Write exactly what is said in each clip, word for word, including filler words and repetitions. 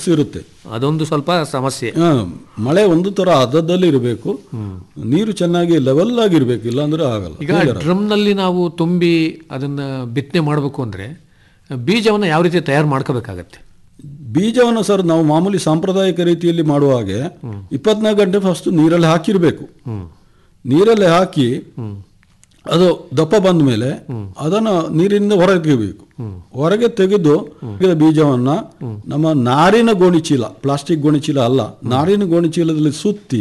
Chances ಇರುತ್ತೆ. ಅದೊಂದು ಸ್ವಲ್ಪ ಸಮಸ್ಯೆ. ಮಳೆ ಒಂದು ತರ ಹದದಲ್ಲಿ ಇರಬೇಕು, ನೀರು ಚೆನ್ನಾಗಿ ಲೆವೆಲ್ ಆಗಿರ್ಬೇಕು, ಇಲ್ಲಾಂದ್ರೆ ಆಗಲ್ಲ. ಈಗ ಡ್ರಮ್ನಲ್ಲಿ ನಾವು ತುಂಬಿ ಅದನ್ನ ಬಿತ್ತನೆ ಮಾಡಬೇಕು ಅಂದ್ರೆ ಬೀಜವನ್ನು ಯಾವ ರೀತಿ ತಯಾರು ಮಾಡ್ಕೋಬೇಕಾಗತ್ತೆ? ಬೀಜವನ್ನು ಸರ್ ನಾವು ಮಾಮೂಲಿ ಸಾಂಪ್ರದಾಯಿಕ ರೀತಿಯಲ್ಲಿ ಮಾಡುವ ಹಾಗೆ ಇಪ್ಪತ್ನಾಲ್ಕು ಗಂಟೆ ಫಸ್ಟ್ ನೀರಲ್ಲಿ ಹಾಕಿರ್ಬೇಕು. ನೀರಲ್ಲಿ ಹಾಕಿ ಅದು ದಪ್ಪ ಬಂದ ಮೇಲೆ ಅದನ್ನು ನೀರಿನಿಂದ ಹೊರಗೆ ತೆಗಿಬೇಕು. ಹೊರಗೆ ತೆಗೆದು ಬೀಜವನ್ನ ನಮ್ಮ ನಾರಿನ ಗೋಣಿಚೀಲ, ಪ್ಲಾಸ್ಟಿಕ್ ಗೋಣಿಚೀಲ ಅಲ್ಲ, ನಾರಿನ ಗೋಣಿಚೀಲದಲ್ಲಿ ಸುತ್ತಿ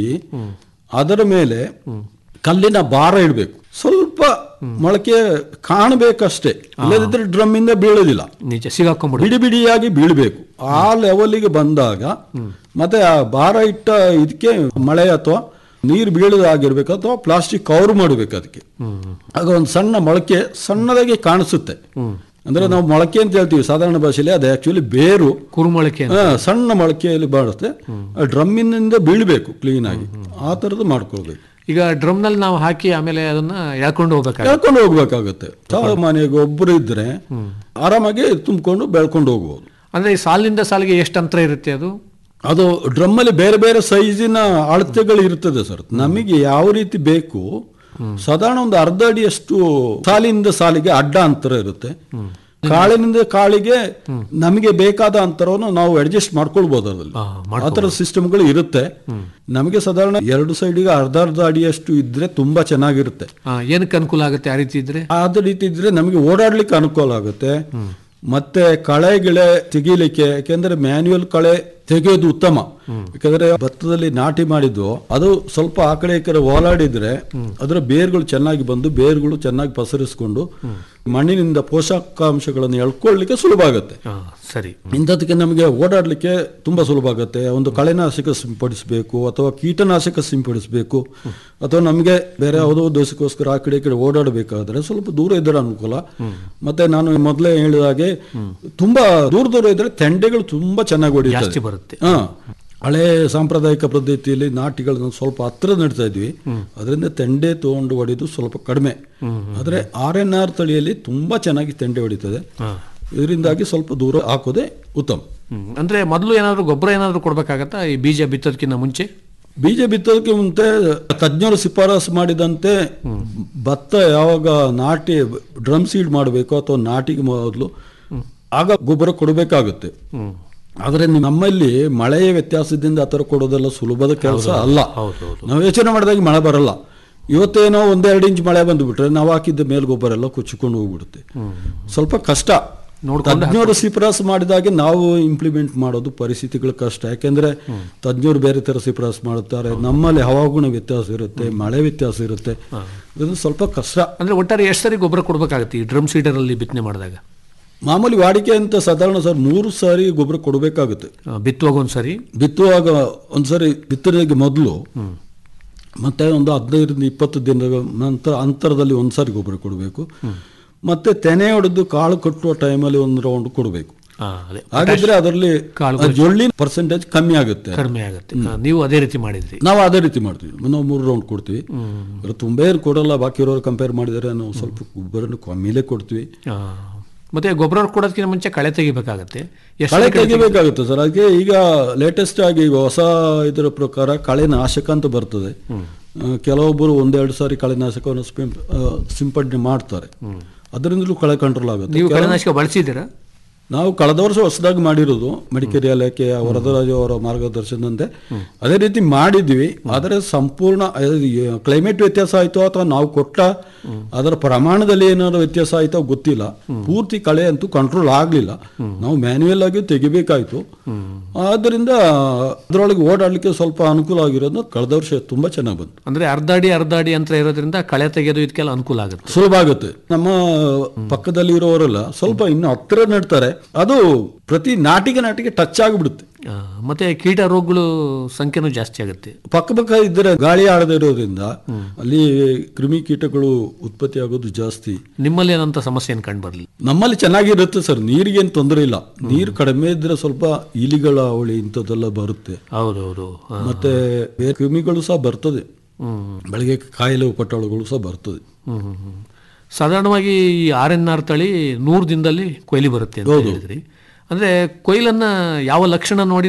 ಅದರ ಮೇಲೆ ಕಲ್ಲಿನ ಭಾರ ಇಡಬೇಕು. ಸ್ವಲ್ಪ ಮೊಳಕೆ ಕಾಣಬೇಕಷ್ಟೇ, ಇಲ್ಲದಿದ್ರೆ ಡ್ರಮ್ ಇಂದ ಬೀಳೋದಿಲ್ಲ, ನಿಜ ಸಿಗಾಕೊಂಡ್ಬಿಡು, ಬಿಡಿ ಬಿಡಿಯಾಗಿ ಬೀಳಬೇಕು. ಆ ಲೆವೆಲ್ಗೆ ಬಂದಾಗ ಮತ್ತೆ ಆ ಭಾರ ಇಟ್ಟ ಇದಕ್ಕೆ ಮಳೆ ಅಥವಾ ನೀರು ಬೀಳದಾಗಿರ್ಬೇಕು ಅಥವಾ ಪ್ಲಾಸ್ಟಿಕ್ ಕವರ್ ಮಾಡಬೇಕು ಅದಕ್ಕೆ. ಆಗ ಒಂದು ಸಣ್ಣ ಮೊಳಕೆ ಸಣ್ಣದಾಗಿ ಕಾಣಿಸುತ್ತೆ. ಅಂದ್ರೆ ನಾವು ಮೊಳಕೆ ಅಂತ ಹೇಳ್ತೀವಿ ಸಾಧಾರಣ ಭಾಷೆಯಲ್ಲಿ, ಅದು ಆಕ್ಚುಲಿ ಬೇರು ಕುರುಮೊಳಕೆ, ಸಣ್ಣ ಮೊಳಕೆಯಲ್ಲಿ ಬಾಳುತ್ತೆ. ಡ್ರಮ್ಮಿನಿಂದ ಬೀಳಬೇಕು ಕ್ಲೀನ್ ಆಗಿ, ಆ ಥರದ್ದು ಮಾಡ್ಕೊಳ್ಬೇಕು. ಈಗ ಡ್ರಮ್ನಲ್ಲಿ ನಾವು ಹಾಕಿ ಆಮೇಲೆ ಅದನ್ನ ಎಳ್ಕೊಂಡು ಹೋಗ್ಬೇಕು ಎಳ್ಕೊಂಡು ಹೋಗ್ಬೇಕಾಗುತ್ತೆ. ಸಾಮಾನ್ಯವಾಗಿ ಒಬ್ಬರು ಇದ್ರೆ ಆರಾಮಾಗಿ ತುಂಬಿಕೊಂಡು ಬೆಳ್ಕೊಂಡು ಹೋಗ್ಬೋದು. ಅಂದ್ರೆ ಈ ಸಾಲಿನಿಂದ ಸಾಲಿಗೆ ಎಷ್ಟು ಅಂತರ ಇರುತ್ತೆ? ಅದು ಅದು ಡ್ರಮ್ಮಲ್ಲಿ ಬೇರೆ ಬೇರೆ ಸೈಜಿನ ಅಳತೆಗಳು ಇರ್ತದೆ ಸರ್. ನಮಗೆ ಯಾವ ರೀತಿ ಬೇಕು, ಸಾಧಾರಣ ಒಂದು ಅರ್ಧ ಅಡಿಯಷ್ಟು ಸಾಲಿನಿಂದ ಸಾಲಿಗೆ ಅಡ್ಡ ಅಂತರ ಇರುತ್ತೆ. ಕಾಳಿನಿಂದ ಕಾಳಿಗೆ ನಮಗೆ ಬೇಕಾದ ಅಂತರವನ್ನು ನಾವು ಅಡ್ಜಸ್ಟ್ ಮಾಡ್ಕೊಳ್ಬಹುದು. ಅದರಲ್ಲಿ ಆ ಥರದ ಸಿಸ್ಟಮ್ಗಳು ಇರುತ್ತೆ. ನಮಗೆ ಸಾಧಾರಣ ಎರಡು ಸೈಡಿಗೆ ಅರ್ಧ ಅರ್ಧ ಅಡಿಯಷ್ಟು ಇದ್ರೆ ತುಂಬಾ ಚೆನ್ನಾಗಿರುತ್ತೆ. ಏನಕ್ಕೆ ಅನುಕೂಲ ಆಗುತ್ತೆ ಆ ರೀತಿ ಇದ್ರೆ? ಅದೇ ರೀತಿ ಇದ್ರೆ ನಮಗೆ ಓಡಾಡ್ಲಿಕ್ಕೆ ಅನುಕೂಲ ಆಗುತ್ತೆ. ಮತ್ತೆ ಕಳೆ ಗಿಳೆ ತೆಗೀಲಿಕ್ಕೆ, ಯಾಕೆಂದ್ರೆ ಮ್ಯಾನ್ಯುಯಲ್ ಕಳೆ ತೆಗೆಯೋದು ಉತ್ತಮ. ಯಾಕಂದ್ರೆ ಭತ್ತದಲ್ಲಿ ನಾಟಿ ಮಾಡಿದ್ದು ಅದು ಸ್ವಲ್ಪ ಆ ಕಡೆ ಈ ಕಡೆ ಓಲಾಡಿದ್ರೆ ಅದರ ಬೇರುಗಳು ಚೆನ್ನಾಗಿ ಬಂದು ಬೇರುಗಳು ಚೆನ್ನಾಗಿ ಪಸರಿಸಿಕೊಂಡು ಮಣ್ಣಿನಿಂದ ಪೋಷಕಾಂಶಗಳನ್ನು ಎಳ್ಕೊಳ್ಳಿಕ್ಕೆ ಸುಲಭ ಆಗುತ್ತೆ. ಸರಿ, ಇಂಥದಕ್ಕೆ ನಮಗೆ ಓಡಾಡ್ಲಿಕ್ಕೆ ತುಂಬಾ ಸುಲಭ ಆಗುತ್ತೆ. ಒಂದು ಕಳೆನಾಶಕ ಸಿಂಪಡಿಸಬೇಕು ಅಥವಾ ಕೀಟನಾಶಕ ಸಿಂಪಡಿಸಬೇಕು ಅಥವಾ ನಮಗೆ ಬೇರೆ ಯಾವುದೋ ದೋಸಕ್ಕೋಸ್ಕರ ಆ ಕಡೆ ಈ ಕಡೆ ಓಡಾಡಬೇಕಾದ್ರೆ ಸ್ವಲ್ಪ ದೂರ ಇದ್ರೆ ಅನುಕೂಲ. ಮತ್ತೆ ನಾನು ಮೊದಲೇ ಹೇಳಿದ ಹಾಗೆ ತುಂಬಾ ದೂರ ದೂರ ಇದ್ರೆ ತೆಂಡೆಗಳು ತುಂಬಾ ಚೆನ್ನಾಗಿ ಹೊಡಿಯುತ್ತೆ. ಬರುತ್ತೆ. ಹಳೆ ಸಾಂಪ್ರದಾಯಿಕ ಪದ್ಧತಿಯಲ್ಲಿ ನಾಟಿಗಳನ್ನ ಸ್ವಲ್ಪ ಹತ್ರ ನೆಡ್ತಾ ಇದ್ವಿ, ಅದರಿಂದ ತೆಂಡೆ ತಗೊಂಡು ಹೊಡೆದು ಸ್ವಲ್ಪ ಕಡಿಮೆ. ಆದ್ರೆ ಆರ್ ಎನ್ ಆರ್ ತಳಿಯಲ್ಲಿ ತುಂಬಾ ಚೆನ್ನಾಗಿ ತೆಂಡೆ ಹೊಡಿತದೆ. ಇದರಿಂದಾಗಿ ಸ್ವಲ್ಪ ದೂರ ಹಾಕೋದೇ ಉತ್ತಮ. ಅಂದ್ರೆ ಮೊದಲು ಏನಾದ್ರು ಗೊಬ್ಬರ ಏನಾದ್ರು ಕೊಡ್ಬೇಕಾಗತ್ತಾ ಈ ಬೀಜ ಬಿತ್ತೋದಕ್ಕಿಂತ ಮುಂಚೆ? ಬೀಜ ಬಿತ್ತೋದಕ್ಕೆ ಮುಂಚೆ ತಜ್ಞರು ಶಿಫಾರಸು ಮಾಡಿದಂತೆ ಭತ್ತ ಯಾವಾಗ ನಾಟಿ ಡ್ರಮ್ ಸೀಡ್ ಮಾಡಬೇಕು ಅಥವಾ ನಾಟಿಗೆ ಮೊದಲು ಆಗ ಗೊಬ್ಬರ ಕೊಡಬೇಕಾಗುತ್ತೆ. ಆದ್ರೆ ನಮ್ಮಲ್ಲಿ ಮಳೆಯ ವ್ಯತ್ಯಾಸದಿಂದ ಆ ಥರ ಕೊಡೋದೆಲ್ಲ ಸುಲಭದ ಕೆಲಸ ಅಲ್ಲ. ನಾವು ಯೋಚನೆ ಮಾಡಿದಾಗ ಮಳೆ ಬರಲ್ಲ. ಇವತ್ತೇನೋ ಒಂದೆರಡು ಇಂಚ್ ಮಳೆ ಬಂದುಬಿಟ್ರೆ ನಾವು ಹಾಕಿದ್ದ ಮೇಲ್ ಗೊಬ್ಬರ ಎಲ್ಲ ಕೊಚ್ಚಿಕೊಂಡು ಹೋಗ್ಬಿಡುತ್ತೆ. ಸ್ವಲ್ಪ ಕಷ್ಟ. ತಜ್ಞರು ಶಿಫಾರಸು ಮಾಡಿದಾಗೆ ನಾವು ಇಂಪ್ಲಿಮೆಂಟ್ ಮಾಡೋದು ಪರಿಸ್ಥಿತಿಗಳು ಕಷ್ಟ. ಯಾಕೆಂದ್ರೆ ತಜ್ಞರು ಬೇರೆ ತರ ಶಿಫಾರಸು ಮಾಡುತ್ತಾರೆ, ನಮ್ಮಲ್ಲಿ ಹವಾಗುಣ ವ್ಯತ್ಯಾಸ ಇರುತ್ತೆ, ಮಳೆ ವ್ಯತ್ಯಾಸ ಇರುತ್ತೆ, ಇದು ಸ್ವಲ್ಪ ಕಷ್ಟ. ಅಂದ್ರೆ ಒಟ್ಟಾರೆ ಎಷ್ಟು ಸರಿ ಗೊಬ್ಬರ ಕೊಡಬೇಕಾಗುತ್ತೆ ಈ ಡ್ರಮ್ ಸೀಡರ್ ಅಲ್ಲಿ ಬಿತ್ತನೆ ಮಾಡಿದಾಗ? ಮಾಮೂಲಿ ವಾಡಿಕೆ ಅಂತ ಸಾಧಾರಣ ಸರ್ ಮೂರು ಸಾರಿ ಗೊಬ್ಬರ ಕೊಡಬೇಕಾಗುತ್ತೆ. ಬಿತ್ತುವಾಗ ಒಂದ್ಸರಿ, ಬಿತ್ತುವಾಗ ಒಂದ್ಸರಿ, ಬಿತ್ತನೆಗೆ ಮೊದಲು ಮತ್ತೆ ಒಂದು ಹದಿನೈದರಿಂದ ಇಪ್ಪತ್ತು ದಿನದ ನಂತರ ಅಂತರದಲ್ಲಿ ಒಂದ್ಸಾರಿ ಗೊಬ್ಬರ ಕೊಡಬೇಕು. ಮತ್ತೆ ತೆನೆ ಹೊಡೆದು ಕಾಳು ಕಟ್ಟುವ ಟೈಮಲ್ಲಿ ಒಂದು ರೌಂಡ್ ಕೊಡಬೇಕು. ಹಾಗಿದ್ರೆ ಅದರಲ್ಲಿ ಜೊಳ್ಳಿನ ಪರ್ಸೆಂಟೇಜ್ ಕಮ್ಮಿ ಆಗುತ್ತೆ. ಕಡಿಮೆ ಆಗುತ್ತೆ. ನೀವು ಅದೇ ರೀತಿ ಮಾಡಿದ್ರಿ? ನಾವು ಅದೇ ರೀತಿ ಮಾಡ್ತೀವಿ. ನಾವು ಮೂರು ರೌಂಡ್ ಕೊಡ್ತೀವಿ. ತುಂಬಾ ಏನು ಕೊಡಲ್ಲ, ಬಾಕಿ ಇರೋರು ಕಂಪೇರ್ ಮಾಡಿದರೆ ನಾವು ಸ್ವಲ್ಪ ಗೊಬ್ಬರನ್ನು ಕಮ್ಮಿಲೇ ಕೊಡ್ತೀವಿ. ಮತ್ತೆ ಗೊಬ್ಬರ ಕೊಡೋದಕ್ಕಿಂತ ಮುಂಚೆ ಕಳೆ ತೆಗಿಬೇಕಾಗತ್ತೆ. ಕಳೆ ತೆಗಿಬೇಕಾಗುತ್ತೆ ಸರ್. ಅದಕ್ಕೆ ಈಗ ಲೇಟೆಸ್ಟ್ ಆಗಿ ಹೊಸ ಇದರ ಪ್ರಕಾರ ಕಳೆ ನಾಶಕ ಅಂತ ಬರ್ತದೆ. ಕೆಲವೊಬ್ಬರು ಒಂದೆರಡು ಸಾರಿ ಕಳೆನಾಶಕವನ್ನು ಸಿಂಪಡಣೆ ಮಾಡ್ತಾರೆ, ಅದರಿಂದಲೂ ಕಳೆ ಕಂಟ್ರೋಲ್ ಆಗುತ್ತೆ. ನೀವು ಕಳೆನಾಶಕ ಬಳಸಿದ್ದೀರಾ? ನಾವು ಕಳೆದ ವರ್ಷ ಹೊಸದಾಗಿ ಮಾಡಿರೋದು ಮಡಿಕೇರಿ ಇಲಾಖೆ ವರದರಾಜು ಅವರ ಮಾರ್ಗದರ್ಶನದಂತೆ ಅದೇ ರೀತಿ ಮಾಡಿದ್ವಿ. ಆದರೆ ಸಂಪೂರ್ಣ ಕ್ಲೈಮೇಟ್ ವ್ಯತ್ಯಾಸ ಆಯಿತು ಅಥವಾ ನಾವು ಕೊಟ್ಟ ಅದರ ಪ್ರಮಾಣದಲ್ಲಿ ಏನಾದ್ರು ವ್ಯತ್ಯಾಸ ಆಯಿತೋ ಗೊತ್ತಿಲ್ಲ. ಪೂರ್ತಿ ಕಳೆ ಅಂತೂ ಕಂಟ್ರೋಲ್ ಆಗಲಿಲ್ಲ. ನಾವು ಮ್ಯಾನ್ಯುಯಲ್ ಆಗಿ ತೆಗಿಬೇಕಾಯ್ತು. ಆದ್ದರಿಂದ ಅದರೊಳಗೆ ಓಡಾಡಲಿಕ್ಕೆ ಸ್ವಲ್ಪ ಅನುಕೂಲ ಆಗಿರೋದು ಕಳೆದ ವರ್ಷ ತುಂಬಾ ಚೆನ್ನಾಗಿ ಬಂತು. ಅಂದ್ರೆ ಅರ್ಧ ಅಡಿ ಅರ್ಧ ಅಡಿ ಅಂತ ಇರೋದ್ರಿಂದ ಕಳೆ ತೆಗೆಯೋದು ಇದಕ್ಕೆಲ್ಲ ಅನುಕೂಲ ಆಗುತ್ತೆ, ಸುಲಭ ಆಗುತ್ತೆ. ನಮ್ಮ ಪಕ್ಕದಲ್ಲಿ ಇರೋರೆಲ್ಲ ಸ್ವಲ್ಪ ಇನ್ನು ಹತ್ತಿರ ನೆಡ್ತಾರೆ, ಅದು ಪ್ರತಿ ನಾಟಿಗೆ ನಾಟಿಗೆ ಟಚ್ ಆಗಿಬಿಡುತ್ತೆ. ಮತ್ತೆ ಕೀಟ ರೋಗಗಳು ಸಂಖ್ಯೆನೂ ಜಾಸ್ತಿ ಆಗುತ್ತೆ. ಪಕ್ಕ ಪಕ್ಕ ಇದ್ದರೆ ಗಾಳಿ ಆಡದೇ ಇರೋದ್ರಿಂದ ಅಲ್ಲಿ ಕ್ರಿಮಿ ಕೀಟಗಳು ಉತ್ಪತ್ತಿ ಆಗೋದು ಜಾಸ್ತಿ. ನಿಮ್ಮಲ್ಲಿ ಏನಂತ ಸಮಸ್ಯೆ ಏನು ಕಂಡು ಬರಲಿ? ನಮ್ಮಲ್ಲಿ ಚೆನ್ನಾಗಿರುತ್ತೆ ಸರ್, ನೀರಿಗೇನು ತೊಂದರೆ ಇಲ್ಲ. ನೀರು ಕಡಿಮೆ ಇದ್ರೆ ಸ್ವಲ್ಪ ಇಲಿಗಳ ಅವಳಿ ಇಂಥದ್ದೆಲ್ಲ ಬರುತ್ತೆ. ಹೌದೌದು. ಮತ್ತೆ ಬೇರೆ ಕ್ರಿಮಿಗಳು ಸಹ ಬರ್ತದೆ, ಬೆಳಗ್ಗೆ ಕಾಯಿಲೆ ಉಪಟಳಗಳು ಸಹ ಬರ್ತದೆ. ಸಾಧಾರಣವಾಗಿ ಈ ಆರ್ ಎನ್ ಆರ್ ತಳಿ ನೂರು ದಿನದಲ್ಲಿ ಕೊಯ್ಲಿ ಬರುತ್ತೆ ಅಂತ ಹೇಳಿದ್ರಿ. ಅಂದ್ರೆ ಕೊಯ್ಲನ್ನ ಯಾವ ಲಕ್ಷಣ ನೋಡಿ